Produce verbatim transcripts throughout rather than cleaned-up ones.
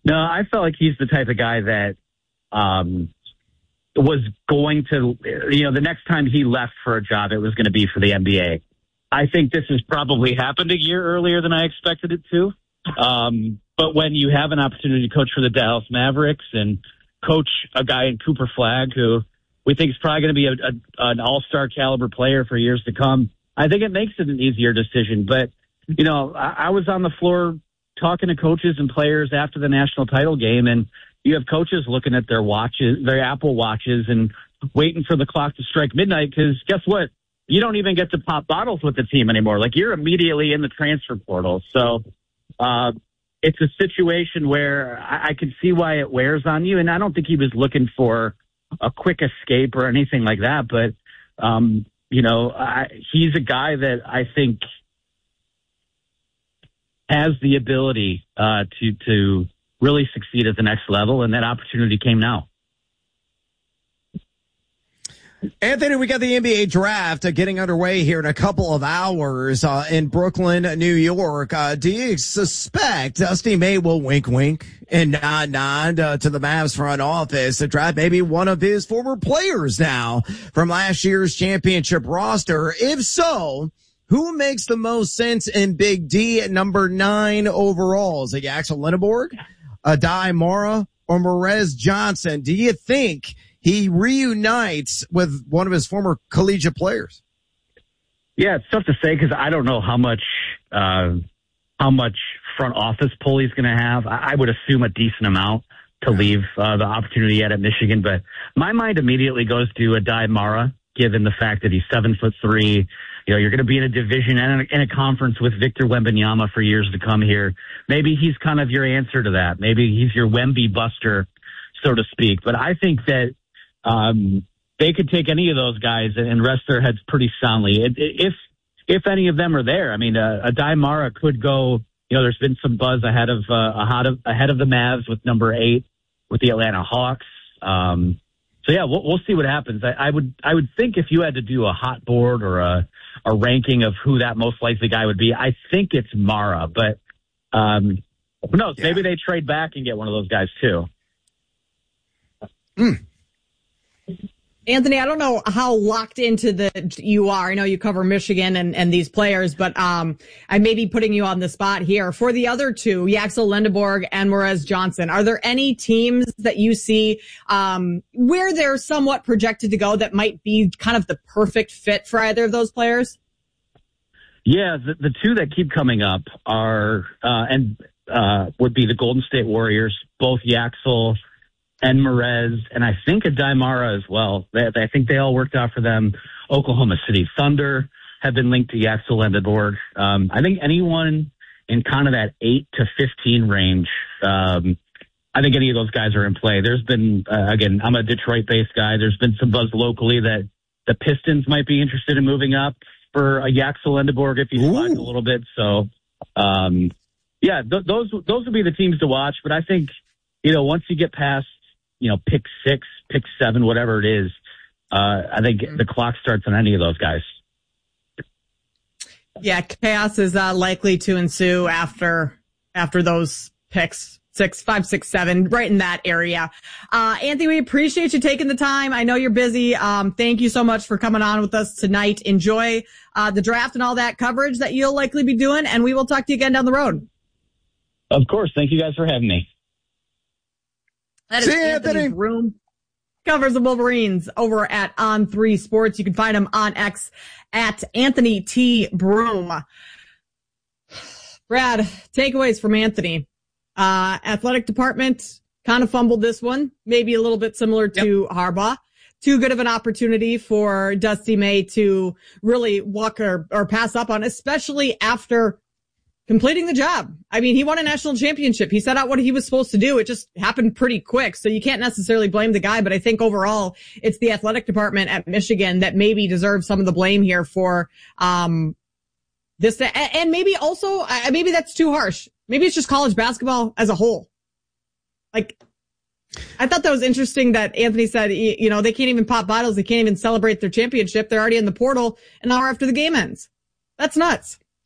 No, I felt like he's the type of guy that um, was going to, you know, the next time he left for a job, it was going to be for the N B A. I think this has probably happened a year earlier than I expected it to. Um, but when you have an opportunity to coach for the Dallas Mavericks and coach a guy in Cooper Flagg, who we think is probably going to be a, a, an all-star caliber player for years to come, I think it makes it an easier decision. But, you know, I, I was on the floor talking to coaches and players after the national title game, and you have coaches looking at their watches, their Apple watches, and waiting for the clock to strike midnight because guess what? You don't even get to pop bottles with the team anymore. Like, you're immediately in the transfer portal. So uh, it's a situation where I, I can see why it wears on you, and I don't think he was looking for a quick escape or anything like that. But, um, you know, I, he's a guy that I think has the ability uh, to to really succeed at the next level, and that opportunity came now. Anthony, we got the N B A draft uh, getting underway here in a couple of hours uh, in Brooklyn, New York. Uh, do you suspect Dusty May will wink, wink and nod, nod uh, to the Mavs front office to draft maybe one of his former players now from last year's championship roster? If so, who makes the most sense in Big D at number nine overall? Is it Axel Lindeborg, Adai Mara, or Morez Johnson? Do you think he reunites with one of his former collegiate players? Yeah, it's tough to say because I don't know how much uh, how much front office pull he's going to have. I, I would assume a decent amount to leave uh, the opportunity yet at Michigan. But my mind immediately goes to Adai Mara, given the fact that he's seven foot three. You know, you're going to be in a division and in a conference with Victor Wembanyama for years to come here. Maybe he's kind of your answer to that. Maybe he's your Wemby buster, so to speak. But I think that Um, they could take any of those guys and rest their heads pretty soundly. If, if any of them are there, I mean, uh, Adai Mara could go, you know, there's been some buzz ahead of, uh, ahead of, ahead of the Mavs with number eight with the Atlanta Hawks. Um, so yeah, we'll, we'll see what happens. I, I would, I would think if you had to do a hot board or a, a ranking of who that most likely guy would be, I think it's Mara, but, um, who knows? Yeah. Maybe they trade back and get one of those guys too. Mm. Anthony, I don't know how locked into the you are. I know you cover Michigan and, and these players, but um, I may be putting you on the spot here. For the other two, Axel Lindeborg and Morez Johnson, are there any teams that you see um, where they're somewhat projected to go that might be kind of the perfect fit for either of those players? Yeah, the, the two that keep coming up are uh, and uh, would be the Golden State Warriors, both Yaxel and Morez, and I think Adai Mara as well. They, I think they all worked out for them. Oklahoma City Thunder have been linked to Axel Lindeborg. Um, I think anyone in kind of that eight to fifteen range, um, I think any of those guys are in play. There's been, uh, again, I'm a Detroit-based guy. There's been some buzz locally that the Pistons might be interested in moving up for a Axel Lindeborg if he slides a little bit. So, um, yeah, th- those those would be the teams to watch. But I think, you know, once you get past, you know, pick six, pick seven, whatever it is, uh, I think mm-hmm. the clock starts on any of those guys. Yeah, chaos is uh, likely to ensue after after those picks, six, five, six, seven, right in that area. Uh, Anthony, we appreciate you taking the time. I know you're busy. Um, thank you so much for coming on with us tonight. Enjoy uh, the draft and all that coverage that you'll likely be doing, and we will talk to you again down the road. Of course. Thank you guys for having me. That is See Anthony Anthony. Broome. Covers the Wolverines over at On three Sports. You can find him on X at Anthony T. Broome. Brad, takeaways from Anthony. Uh, athletic department kind of fumbled this one. Maybe a little bit similar to yep. Harbaugh. Too good of an opportunity for Dusty May to really walk or, or pass up on, especially after completing the job. I mean, he won a national championship. He set out what he was supposed to do. It just happened pretty quick. So you can't necessarily blame the guy, but I think overall it's the athletic department at Michigan that maybe deserves some of the blame here for, um, this. And maybe also, maybe that's too harsh. Maybe it's just college basketball as a whole. Like, I thought that was interesting that Anthony said, you know, they can't even pop bottles. They can't even celebrate their championship. They're already in the portal an hour after the game ends. That's nuts.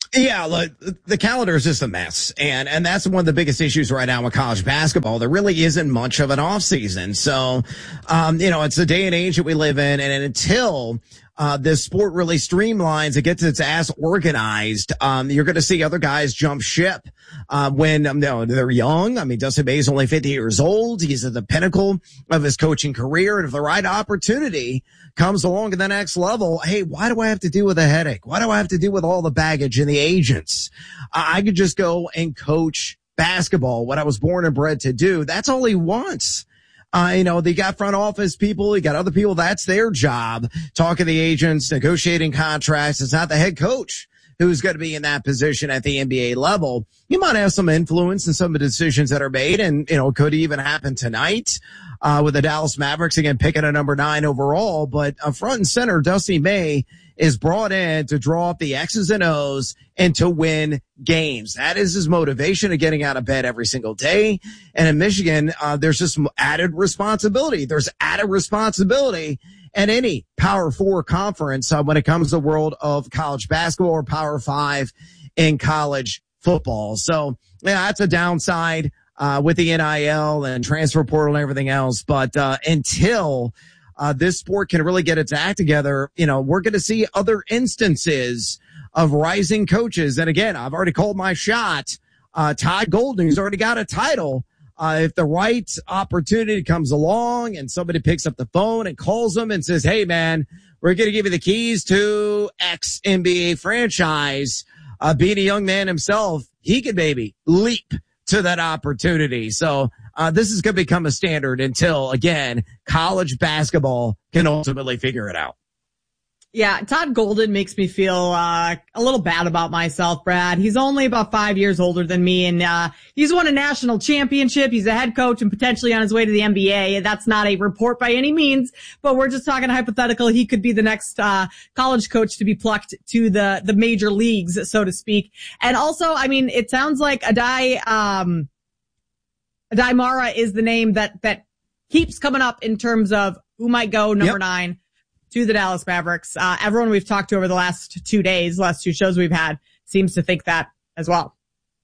Yeah, look, the calendar is just a mess. And, and that's one of the biggest issues right now with college basketball. There really isn't much of an off season. So, um, you know, it's the day and age that we live in. And until, uh, this sport really streamlines, it gets its ass organized. Um, you're going to see other guys jump ship, uh, when, um, you know, they're young. I mean, Dustin May is only fifty years old. He's at the pinnacle of his coaching career. And if the right opportunity comes along at the next level, hey, why do I have to deal with a headache? Why do I have to deal with all the baggage and the agents? I could just go and coach basketball, what I was born and bred to do. That's all he wants. Uh, you know, they got front office people, you got other people. That's their job. Talking to the agents, negotiating contracts. It's not the head coach who's going to be in that position at the N B A level. You might have some influence in some of the decisions that are made, and, you know, could even happen tonight, uh, with the Dallas Mavericks again picking a number nine overall. But uh, front and center, Dusty May is brought in to draw up the X's and O's and to win games. That is his motivation of getting out of bed every single day. And in Michigan, uh, there's just added responsibility. There's added responsibility at any Power Four conference uh, when it comes to the world of college basketball or Power Five in college football. So yeah, that's a downside uh, with the N I L and transfer portal and everything else. But uh, until uh, this sport can really get its act together, you know, we're going to see other instances of rising coaches. And again, I've already called my shot. Uh, Todd Golden, who's already got a title. Uh, if the right opportunity comes along and somebody picks up the phone and calls them and says, hey man, we're going to give you the keys to X N B A franchise, uh, being a young man himself, he could maybe leap to that opportunity. So, uh, this is going to become a standard until, again, college basketball can ultimately figure it out. Yeah, Todd Golden makes me feel uh a little bad about myself, Brad. He's only about five years older than me, and uh he's won a national championship. He's a head coach and potentially on his way to the N B A. That's not a report by any means, but we're just talking hypothetical. He could be the next uh college coach to be plucked to the the major leagues, so to speak. And also, I mean, it sounds like Adai um Adai Mara is the name that that keeps coming up in terms of who might go number yep. nine to the Dallas Mavericks. Uh, everyone we've talked to over the last two days, last two shows we've had, seems to think that as well.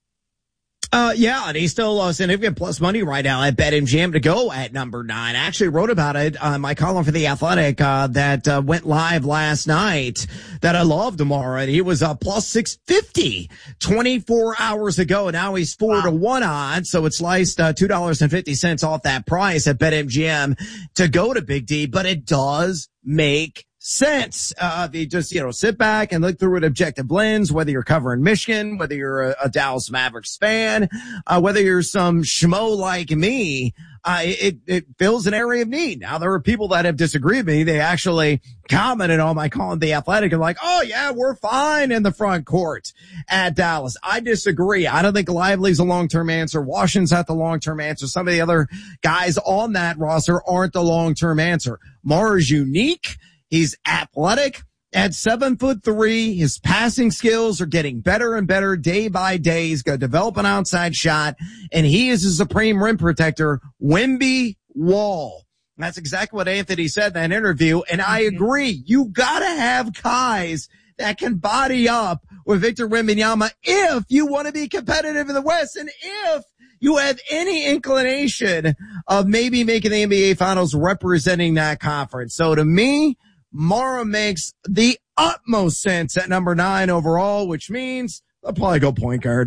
Uh, yeah, and he's still uh, significant plus money right now at BetMGM to go at number nine. I actually wrote about it on uh, my column for The Athletic, uh, that, uh, went live last night that I love tomorrow. And he was, uh, plus six fifty twenty-four hours ago. Now he's four wow. to one on. So it's sliced, uh, two dollars and fifty cents off that price at BetMGM to go to Big D, but it does make sense. Uh, if you just, you know, sit back and look through an objective lens, whether you're covering Michigan, whether you're a, a Dallas Mavericks fan, uh, whether you're some schmo like me, uh, it, it fills an area of need. Now, there are people that have disagreed with me. They actually commented on my column, The Athletic, and like, oh yeah, we're fine in the front court at Dallas. I disagree. I don't think Lively's a long-term answer. Washington's not the long-term answer. Some of the other guys on that roster aren't the long-term answer. Mara's unique. He's athletic at seven foot three. His passing skills are getting better and better day by day. He's going to develop an outside shot, and he is a supreme rim protector. Wemby Wall. That's exactly what Anthony said in that interview, and I agree. You gotta have guys that can body up with Victor Wembanyama if you want to be competitive in the West, and if you have any inclination of maybe making the N B A Finals representing that conference. So to me, Mara makes the utmost sense at number nine overall, which means they'll probably go point guard.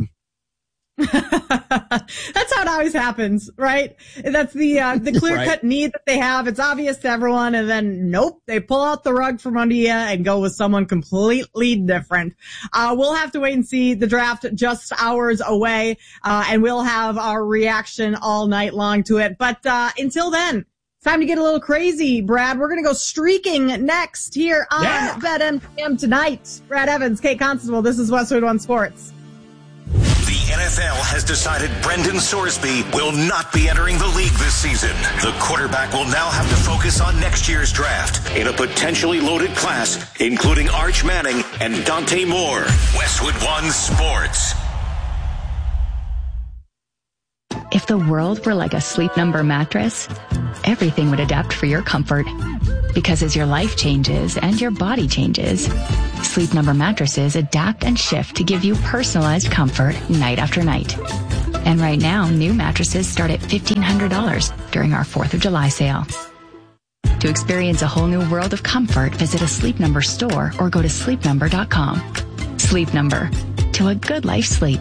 That's how it always happens, right? That's the uh, the clear cut right. need that they have. It's obvious to everyone, and then nope, they pull out the rug from under you and go with someone completely different. Uh, we'll have to wait and see. The draft just hours away, uh, and we'll have our reaction all night long to it. But uh, until then, it's time to get a little crazy, Brad. We're going to go streaking next here on yeah. BetMGM tonight. Brad Evans, Kate Constable, this is Westwood One Sports. The N F L has decided Brendan Sorsby will not be entering the league this season. The quarterback will now have to focus on next year's draft in a potentially loaded class, including Arch Manning and Dante Moore. Westwood One Sports. If the world were like a Sleep Number mattress, everything would adapt for your comfort. Because as your life changes and your body changes, Sleep Number mattresses adapt and shift to give you personalized comfort night after night. And right now, new mattresses start at fifteen hundred dollars during our fourth of July sale. To experience a whole new world of comfort, visit a Sleep Number store or go to sleep number dot com. Sleep Number. To a good life sleep.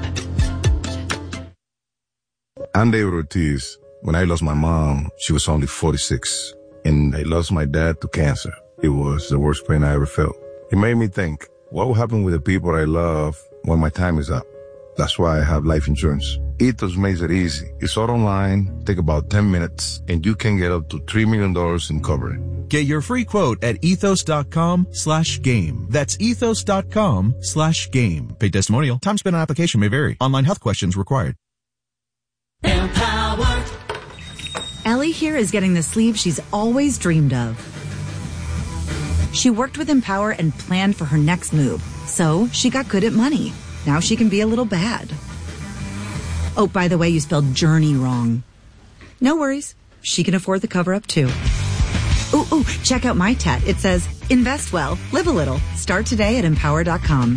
I'm David Ortiz. When I lost my mom, she was only forty-six. And I lost my dad to cancer. It was the worst pain I ever felt. It made me think, what will happen with the people I love when my time is up? That's why I have life insurance. Ethos makes it easy. It's all online, take about ten minutes, and you can get up to three million dollars in coverage. Get your free quote at ethos.com slash game. That's ethos.com slash game. Paid testimonial. Time spent on application may vary. Online health questions required. Empower. Ellie here is getting the sleeve she's always dreamed of. She worked with Empower and planned for her next move. So she got good at money. Now she can be a little bad. Oh, by the way, you spelled journey wrong. No worries. She can afford the cover-up, too. Ooh, ooh, check out my tat. It says, invest well, live a little. Start today at empower dot com.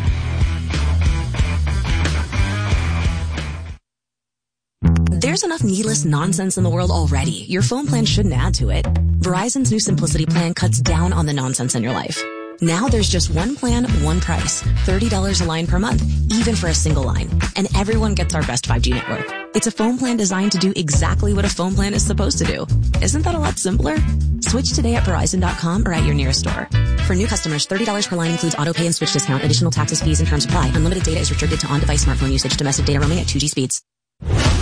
There's enough needless nonsense in the world already. Your phone plan shouldn't add to it. Verizon's new Simplicity plan cuts down on the nonsense in your life. Now there's just one plan, one price. thirty dollars a line per month, even for a single line. And everyone gets our best five G network. It's a phone plan designed to do exactly what a phone plan is supposed to do. Isn't that a lot simpler? Switch today at Verizon dot com or at your nearest store. For new customers, thirty dollars per line includes auto pay and switch discount. Additional taxes, fees, and terms apply. Unlimited data is restricted to on-device smartphone usage. Domestic data roaming at two G speeds.